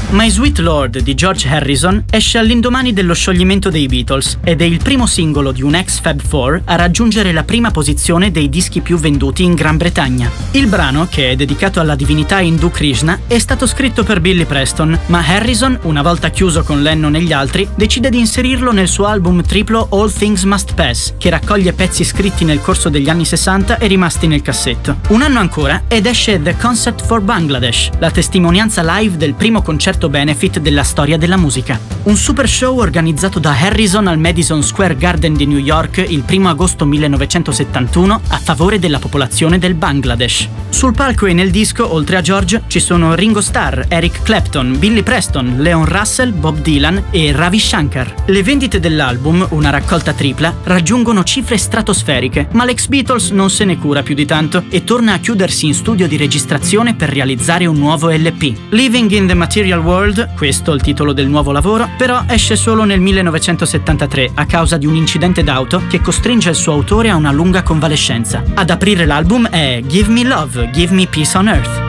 My Sweet Lord di George Harrison esce all'indomani dello scioglimento dei Beatles ed è il primo singolo di un ex Fab Four a raggiungere la prima posizione dei dischi più venduti in Gran Bretagna. Il brano, che è dedicato alla divinità indù Krishna, è stato scritto per Billy Preston, ma Harrison, una volta chiuso con Lennon e gli altri, decide di inserirlo nel suo album triplo All Things Must Pass, che raccoglie pezzi scritti nel corso degli anni 60 e rimasti nel cassetto. Un anno ancora ed esce The Concert for Bangladesh, la testimonianza live del primo concerto benefit della storia della musica. Un super show organizzato da Harrison al Madison Square Garden di New York il 1 agosto 1971 a favore della popolazione del Bangladesh. Sul palco e nel disco, oltre a George, ci sono Ringo Starr, Eric Clapton, Billy Preston, Leon Russell, Bob Dylan e Ravi Shankar. Le vendite dell'album, una raccolta tripla, raggiungono cifre stratosferiche, ma l'ex Beatles non se ne cura più di tanto e torna a chiudersi in studio di registrazione per realizzare un nuovo LP. Living in the Material World, questo il titolo del nuovo lavoro, però esce solo nel 1973 a causa di un incidente d'auto che costringe il suo autore a una lunga convalescenza. Ad aprire l'album è Give Me Love, Give Me Peace on Earth.